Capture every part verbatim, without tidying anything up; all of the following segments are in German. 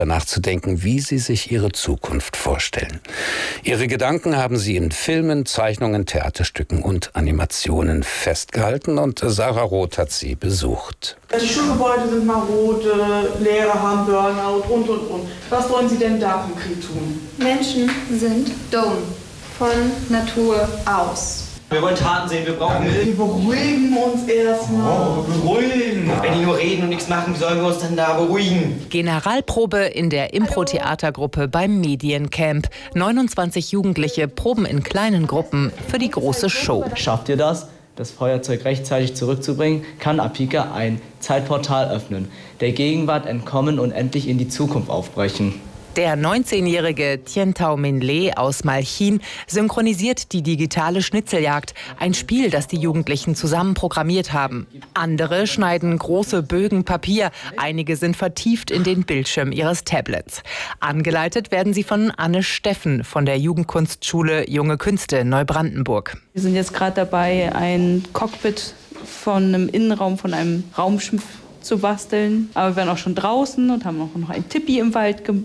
nachzudenken, wie sie sich ihre Zukunft vorstellen. Ihre Gedanken haben sie in Filmen, Zeichnungen, Theaterstücken und Animationen festgehalten und Sarah Roth hat sie besucht. Die Schulgebäude sind marode, Lehrer haben Burnout und, und, und. Was wollen Sie denn da konkret tun? Menschen sind dumm, von Natur aus. Wir wollen Taten sehen, wir brauchen Hilfe. Wir beruhigen uns erstmal. Oh, beruhigen. Wenn die nur reden und nichts machen, wie sollen wir uns dann da beruhigen? Generalprobe in der Impro-Theatergruppe beim Mediencamp. neunundzwanzig Jugendliche proben in kleinen Gruppen für die große Show. Schafft ihr das, das Feuerzeug rechtzeitig zurückzubringen, kann Apika ein Zeitportal öffnen, der Gegenwart entkommen und endlich in die Zukunft aufbrechen. Der neunzehnjährige Tien Tao Min Le aus Malchin synchronisiert die digitale Schnitzeljagd, ein Spiel, das die Jugendlichen zusammen programmiert haben. Andere schneiden große Bögen Papier, einige sind vertieft in den Bildschirm ihres Tablets. Angeleitet werden sie von Anne Steffen von der Jugendkunstschule Junge Künste Neubrandenburg. Wir sind jetzt gerade dabei, ein Cockpit von einem Innenraum von einem Raumschiff zu basteln. Aber wir waren auch schon draußen und haben auch noch ein Tipi im Wald gebaut.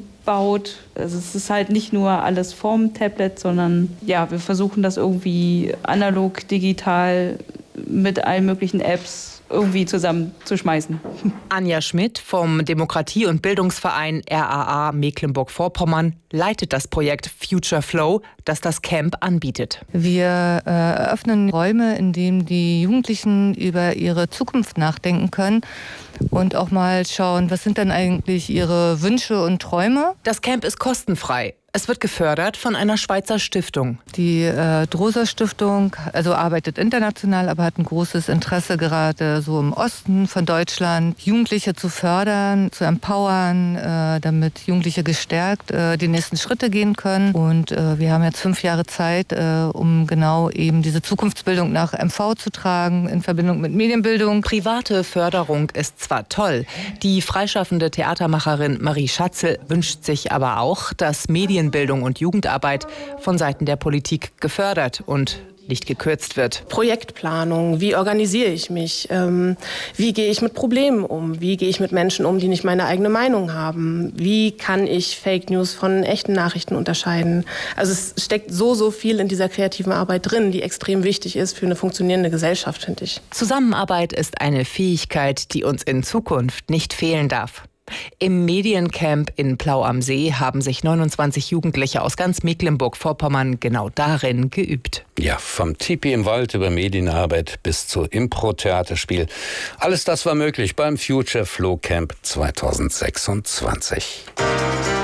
Also es ist halt nicht nur alles vorm Tablet, sondern ja, wir versuchen das irgendwie analog, digital mit allen möglichen Apps irgendwie zusammenzuschmeißen. Anja Schmidt vom Demokratie- und Bildungsverein R A A Mecklenburg-Vorpommern leitet das Projekt Future Flow, das das Camp anbietet. Wir äh, eröffnen Räume, in denen die Jugendlichen über ihre Zukunft nachdenken können und auch mal schauen, was sind denn eigentlich ihre Wünsche und Träume. Das Camp ist kostenfrei. Es wird gefördert von einer Schweizer Stiftung. Die äh, Droser Stiftung also arbeitet international, aber hat ein großes Interesse gerade so im Osten von Deutschland, Jugendliche zu fördern, zu empowern, äh, damit Jugendliche gestärkt äh, die nächsten Schritte gehen können. Und äh, wir haben jetzt fünf Jahre Zeit, äh, um genau eben diese Zukunftsbildung nach M V zu tragen, in Verbindung mit Medienbildung. Private Förderung ist zwar toll. Die freischaffende Theatermacherin Marie Schatzel wünscht sich aber auch, dass Medien Bildung und Jugendarbeit von Seiten der Politik gefördert und nicht gekürzt wird. Projektplanung, wie organisiere ich mich, ähm, wie gehe ich mit Problemen um, wie gehe ich mit Menschen um, die nicht meine eigene Meinung haben, wie kann ich Fake News von echten Nachrichten unterscheiden. Also es steckt so, so viel in dieser kreativen Arbeit drin, die extrem wichtig ist für eine funktionierende Gesellschaft, finde ich. Zusammenarbeit ist eine Fähigkeit, die uns in Zukunft nicht fehlen darf. Im Mediencamp in Plau am See haben sich neunundzwanzig Jugendliche aus ganz Mecklenburg-Vorpommern genau darin geübt. Ja, vom Tipi im Wald über Medienarbeit bis zu Impro-Theaterspiel. Alles das war möglich beim Future Flow Camp zweitausendsechsundzwanzig.